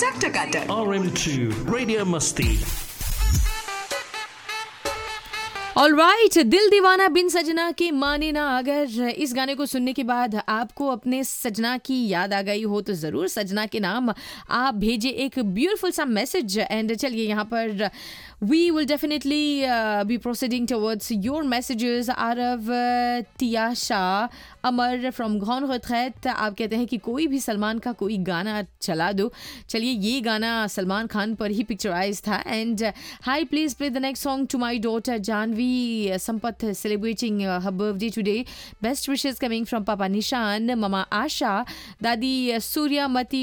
टक टकाटक। RM2 Radio Musti. Alright, दिल दीवाना बिन सजना के माने ना। अगर इस गाने को सुनने के बाद आपको अपने सजना की याद आ गई हो तो ज़रूर सजना के नाम आप भेजिए एक ब्यूटीफुल सा मैसेज। एंड चलिए यहाँ पर we will definitely be proceeding towards your messages. Aarav Tiyasha Amar from घॉन रिट्रैट, आप कहते हैं कि कोई भी सलमान का कोई गाना चला दो। चलिए, ये गाना सलमान खान पर ही पिक्चराइज था। And high, please play the next song to my daughter Janvi Sampath celebrating her birthday today. Best wishes coming from Papa Nishan, Mama Asha, Dadi Surya Mati